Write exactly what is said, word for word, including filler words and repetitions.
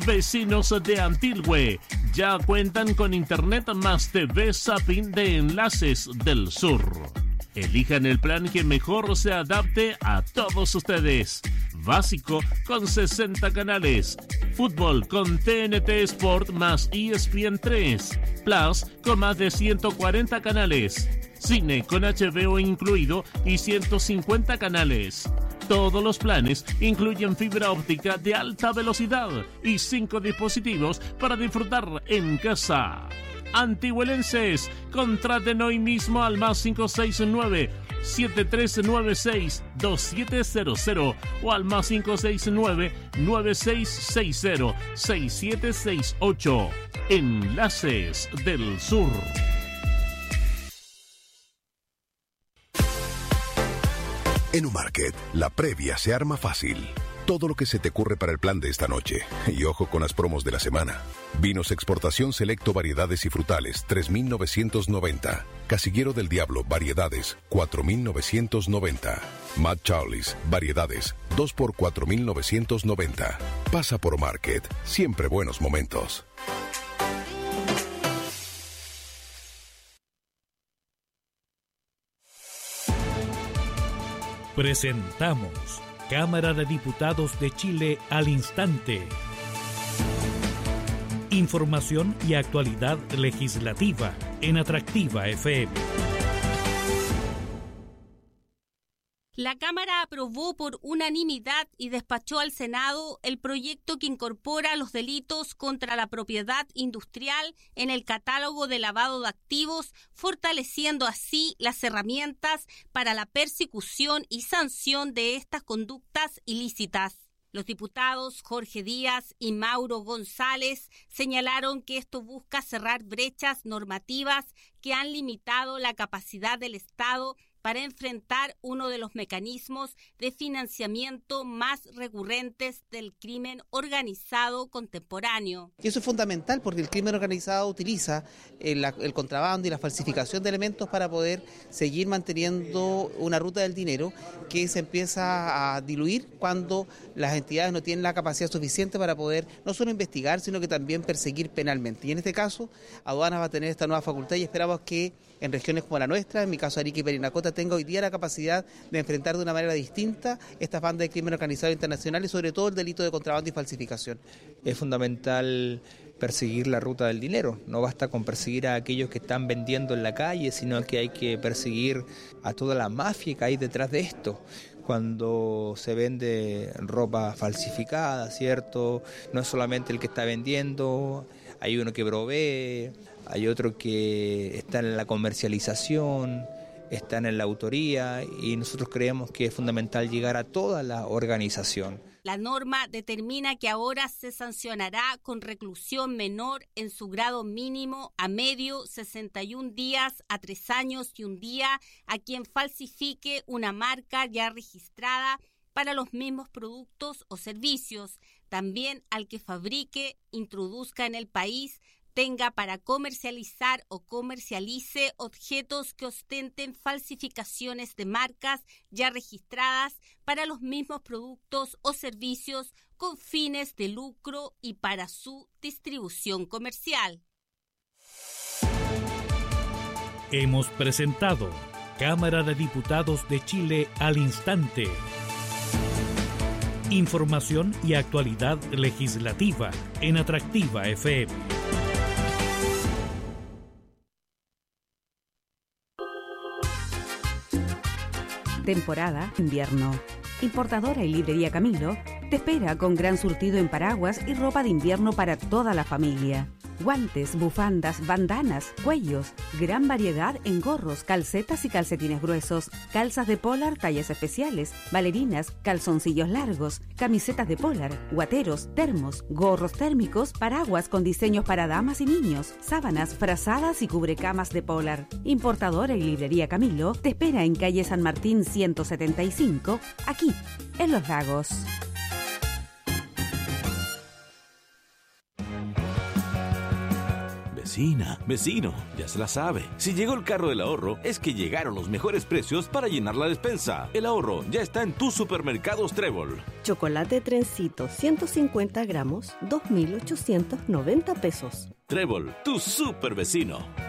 Vecinos de Antilhue ya cuentan con internet más T V Zapping de Enlaces del Sur. Elijan el plan que mejor se adapte a todos ustedes. Básico con sesenta canales. Fútbol con T N T Sport más E S P N tres. Plus con más de ciento cuarenta canales. Cine con H B O incluido y ciento cincuenta canales. Todos los planes incluyen fibra óptica de alta velocidad y cinco dispositivos para disfrutar en casa. Antihuelenses, contraten hoy mismo al más cinco seis nueve, siete tres nueve seis, dos siete cero cero o al más cinco seis nueve, nueve seis seis cero, seis siete seis ocho. Enlaces del Sur. En Umarket, la previa se arma fácil. Todo lo que se te ocurre para el plan de esta noche. Y ojo con las promos de la semana. Vinos Exportación Selecto Variedades y Frutales, tres mil novecientos noventa. Casillero del Diablo Variedades, cuatro mil novecientos noventa. Mad Charlie's Variedades, dos por cuatro mil novecientos noventa. Pasa por Umarket. Siempre buenos momentos. Presentamos Cámara de Diputados de Chile al instante. Información y actualidad legislativa en Atractiva F M. La Cámara aprobó por unanimidad y despachó al Senado el proyecto que incorpora los delitos contra la propiedad industrial en el catálogo de lavado de activos, fortaleciendo así las herramientas para la persecución y sanción de estas conductas ilícitas. Los diputados Jorge Díaz y Mauro González señalaron que esto busca cerrar brechas normativas que han limitado la capacidad del Estado para enfrentar uno de los mecanismos de financiamiento más recurrentes del crimen organizado contemporáneo. Y eso es fundamental porque el crimen organizado utiliza el, el contrabando y la falsificación de elementos para poder seguir manteniendo una ruta del dinero que se empieza a diluir cuando las entidades no tienen la capacidad suficiente para poder no solo investigar, sino que también perseguir penalmente. Y en este caso, Aduanas va a tener esta nueva facultad y esperamos que en regiones como la nuestra, en mi caso Arica y Parinacota, tenga hoy día la capacidad de enfrentar de una manera distinta estas bandas de crimen organizado internacional y sobre todo el delito de contrabando y falsificación. Es fundamental perseguir la ruta del dinero, no basta con perseguir a aquellos que están vendiendo en la calle, sino que hay que perseguir a toda la mafia que hay detrás de esto. Cuando se vende ropa falsificada, ¿cierto? No es solamente el que está vendiendo, hay uno que provee, hay otro que está en la comercialización, están en la autoría y nosotros creemos que es fundamental llegar a toda la organización. La norma determina que ahora se sancionará con reclusión menor en su grado mínimo a medio, sesenta y un días a tres años y un día a quien falsifique una marca ya registrada para los mismos productos o servicios, también al que fabrique, introduzca en el país, tenga para comercializar o comercialice objetos que ostenten falsificaciones de marcas ya registradas para los mismos productos o servicios con fines de lucro y para su distribución comercial. Hemos presentado Cámara de Diputados de Chile al instante. Información y actualidad legislativa en Atractiva F M. Temporada invierno. Importadora y librería Camilo te espera con gran surtido en paraguas y ropa de invierno para toda la familia. Guantes, bufandas, bandanas, cuellos, gran variedad en gorros, calcetas y calcetines gruesos, calzas de polar, tallas especiales, bailarinas, calzoncillos largos, camisetas de polar, guateros, termos, gorros térmicos, paraguas con diseños para damas y niños, sábanas, frazadas y cubrecamas de polar. Importadora y librería Camilo te espera en calle San Martín ciento setenta y cinco, aquí, en Los Lagos. Vecina, vecino, ya se la sabe. Si llegó el carro del ahorro, es que llegaron los mejores precios para llenar la despensa. El ahorro ya está en tus supermercados Trébol. Chocolate Trencito ciento cincuenta gramos, dos mil ochocientos noventa pesos. Trébol, tu super vecino.